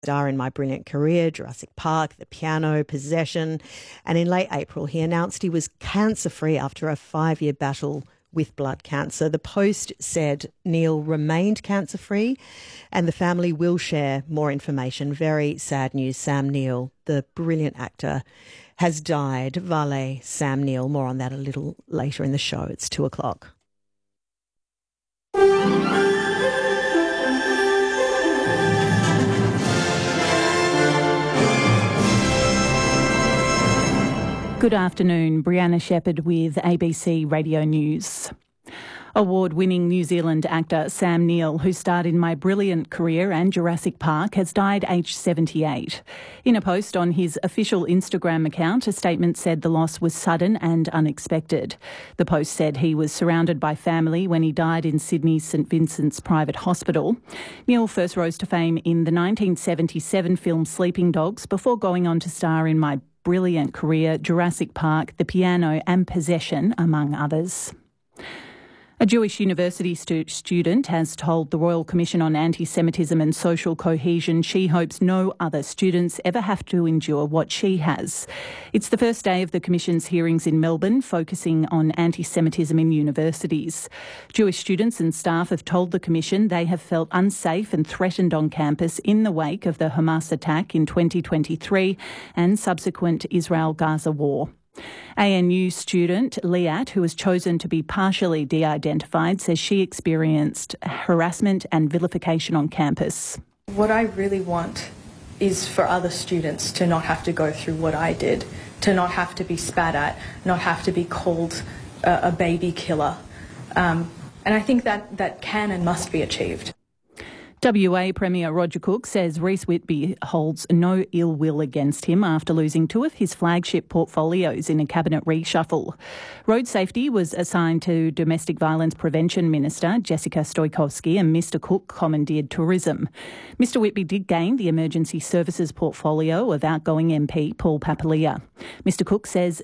Star in My Brilliant Career, Jurassic Park, The Piano, Possession. And in late April, he announced he was cancer-free after a 5-year battle with blood cancer. The Post said Neil remained cancer-free and the family will share more information. Very sad news. Sam Neill, the brilliant actor, has died. Vale Sam Neill. More on that a little later in the show. It's 2:00. Good afternoon, Brianna Shepherd with ABC Radio News. Award-winning New Zealand actor Sam Neill, who starred in My Brilliant Career and Jurassic Park, has died aged 78. In a post on his official Instagram account, a statement said the loss was sudden and unexpected. The post said he was surrounded by family when he died in Sydney's St Vincent's Private Hospital. Neill first rose to fame in the 1977 film Sleeping Dogs before going on to star in My Brilliant Career, Jurassic Park, The Piano and Possession, among others. A Jewish university student has told the Royal Commission on Anti-Semitism and Social Cohesion she hopes no other students ever have to endure what she has. It's the first day of the Commission's hearings in Melbourne, focusing on anti-Semitism in universities. Jewish students and staff have told the Commission they have felt unsafe and threatened on campus in the wake of the Hamas attack in 2023 and subsequent Israel-Gaza war. ANU student Liat, who was chosen to be partially de-identified, says she experienced harassment and vilification on campus. What I really want is for other students to not have to go through what I did, to not have to be spat at, not have to be called a baby killer. And I think that can and must be achieved. WA Premier Roger Cook says Reece Whitby holds no ill will against him after losing two of his flagship portfolios in a cabinet reshuffle. Road safety was assigned to Domestic Violence Prevention Minister Jessica Stoikowski and Mr Cook commandeered tourism. Mr Whitby did gain the Emergency Services portfolio of outgoing MP Paul Papalia. Mr Cook says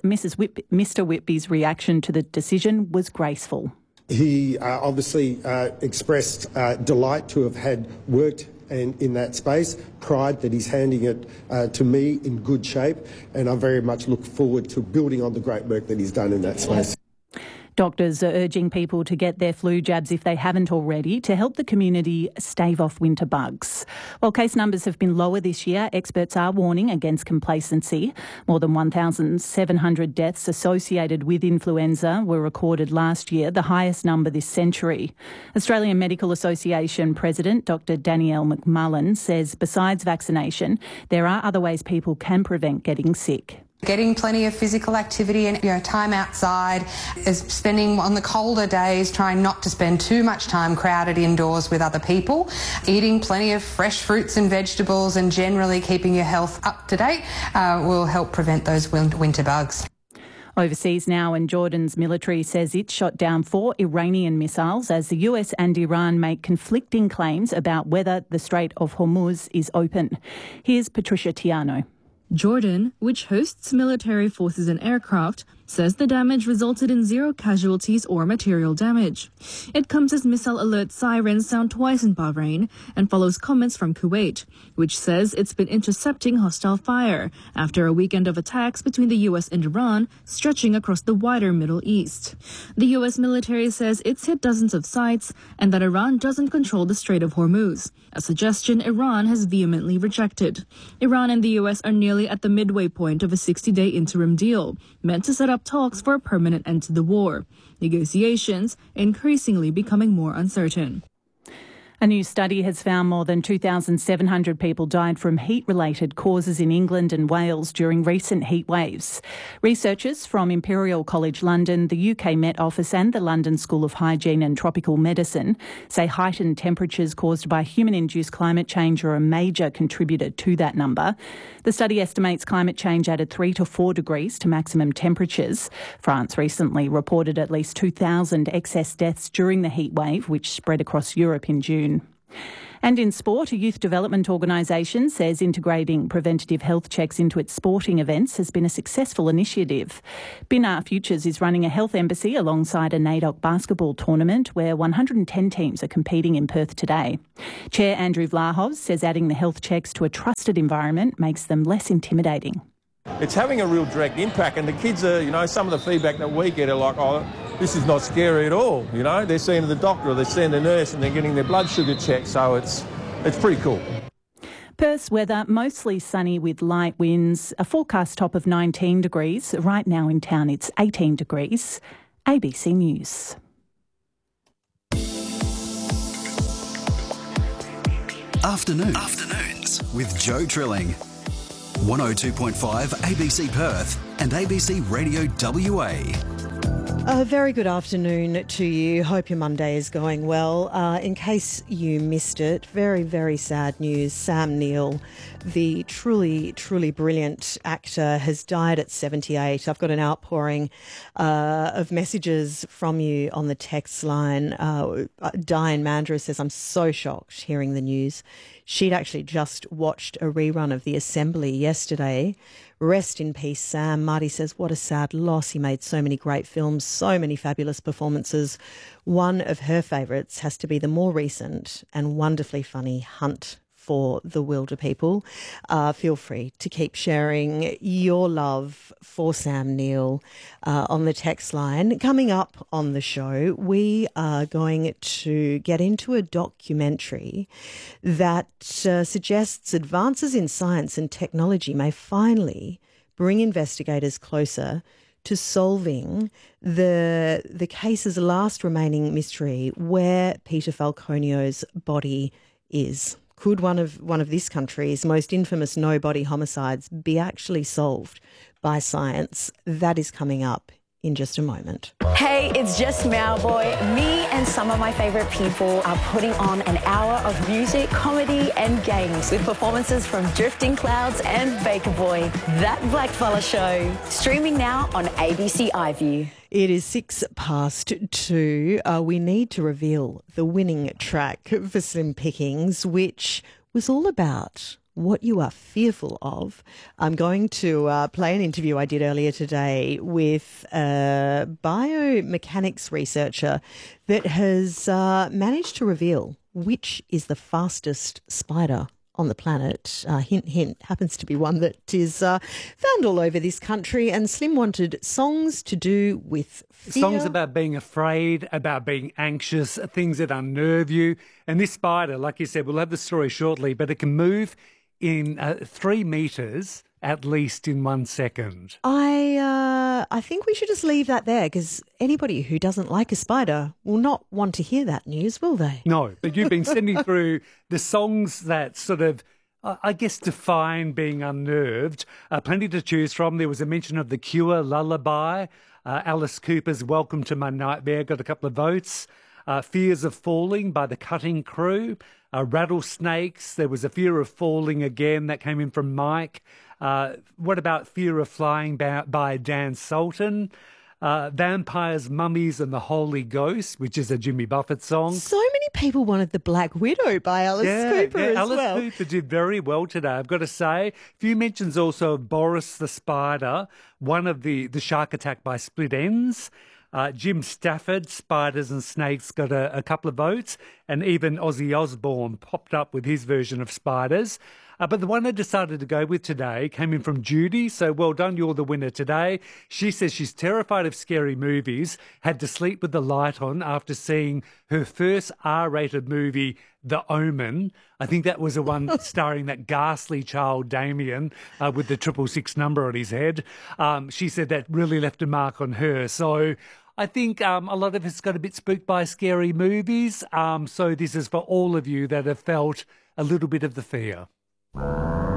Mr Whitby's reaction to the decision was graceful. He obviously expressed delight to have had worked in that space, pride that he's handing it to me in good shape, and I very much look forward to building on the great work that he's done in that space. Doctors are urging people to get their flu jabs if they haven't already to help the community stave off winter bugs. While case numbers have been lower this year, experts are warning against complacency. More than 1,700 deaths associated with influenza were recorded last year, the highest number this century. Australian Medical Association President Dr Danielle McMullen says besides vaccination, there are other ways people can prevent getting sick. Getting plenty of physical activity and time outside, is spending on the colder days, trying not to spend too much time crowded indoors with other people, eating plenty of fresh fruits and vegetables and generally keeping your health up to date will help prevent those winter bugs. Overseas now, and Jordan's military says it shot down 4 Iranian missiles as the US and Iran make conflicting claims about whether the Strait of Hormuz is open. Here's Patricia Tiano. Jordan, which hosts military forces and aircraft, says the damage resulted in 0 casualties or material damage. It comes as missile alert sirens sound twice in Bahrain and follows comments from Kuwait, which says it's been intercepting hostile fire after a weekend of attacks between the US and Iran stretching across the wider Middle East. The US military says it's hit dozens of sites and that Iran doesn't control the Strait of Hormuz, a suggestion Iran has vehemently rejected. Iran and the US are nearly at the midway point of a 60-day interim deal, meant to set up talks for a permanent end to the war. Negotiations increasingly becoming more uncertain. A new study has found more than 2,700 people died from heat-related causes in England and Wales during recent heat waves. Researchers from Imperial College London, the UK Met Office and the London School of Hygiene and Tropical Medicine say heightened temperatures caused by human-induced climate change are a major contributor to that number. The study estimates climate change added 3 to 4 degrees to maximum temperatures. France recently reported at least 2,000 excess deaths during the heat wave, which spread across Europe in June. And in sport, a youth development organisation says integrating preventative health checks into its sporting events has been a successful initiative. Binar Futures is running a health embassy alongside a NAIDOC basketball tournament where 110 teams are competing in Perth today. Chair Andrew Vlahos says adding the health checks to a trusted environment makes them less intimidating. It's having a real direct impact, and the kids are, some of the feedback that we get are like, oh, this is not scary at all, They're seeing the doctor or they're seeing the nurse and they're getting their blood sugar checked, so it's pretty cool. Perth's weather, mostly sunny with light winds, a forecast top of 19 degrees. Right now in town it's 18 degrees. ABC News. Afternoons with Joe Trilling. 102.5 ABC Perth and ABC Radio WA. A very good afternoon to you. Hope your Monday is going well. In case you missed it, very, very sad news. Sam Neill, the truly, truly brilliant actor, has died at 78. I've got an outpouring of messages from you on the text line. Diane Mandra says, I'm so shocked hearing the news. She'd actually just watched a rerun of The Assembly yesterday. Rest in peace, Sam. Marty says, what a sad loss. He made so many great films, so many fabulous performances. One of her favourites has to be the more recent and wonderfully funny Hunt for the Wilder People. Feel free to keep sharing your love for Sam Neill on the text line. Coming up on the show, we are going to get into a documentary that suggests advances in science and technology may finally bring investigators closer to solving the case's last remaining mystery, where Peter Falconio's body is. Could one of this country's most infamous no-body homicides be actually solved by science? That is coming up in just a moment. Hey, it's just Mauboy. Me and some of my favourite people are putting on an hour of music, comedy and games with performances from Drifting Clouds and Baker Boy. That Blackfella Show. Streaming now on ABC iView. It is 2:06. We need to reveal the winning track for Slim Pickings, which was all about what you are fearful of. I'm going to play an interview I did earlier today with a biomechanics researcher that has managed to reveal which is the fastest spider on the planet. Hint, hint, happens to be one that is found all over this country. And Slim wanted songs to do with fear. Songs about being afraid, about being anxious, things that unnerve you. And this spider, like you said, we'll have the story shortly, but it can move in 3 metres at least in 1 second. I think we should just leave that there, because anybody who doesn't like a spider will not want to hear that news, will they? No, but you've been sending through the songs that sort of, I guess, define being unnerved. Plenty to choose from. There was a mention of The Cure, Lullaby. Alice Cooper's Welcome to My Nightmare got a couple of votes. Fears of Falling by the Cutting Crew. Rattlesnakes, there was a Fear of Falling again that came in from Mike. What about Fear of Flying by Dan Sultan? Vampires, Mummies and the Holy Ghost, which is a Jimmy Buffett song. So many people wanted The Black Widow by Alice Cooper as well. Alice Cooper did very well today, I've got to say. A few mentions also of Boris the Spider, one of the Shark Attack by Split Ends. Jim Stafford, Spiders and Snakes, got a couple of votes, and even Ozzy Osbourne popped up with his version of Spiders. But the one I decided to go with today came in from Judy, so well done, you're the winner today. She says she's terrified of scary movies, had to sleep with the light on after seeing her first R-rated movie, The Omen. I think that was the one starring that ghastly child Damien with the 666 number on his head. She said that really left a mark on her. So I think a lot of us got a bit spooked by scary movies. So this is for all of you that have felt a little bit of the fear.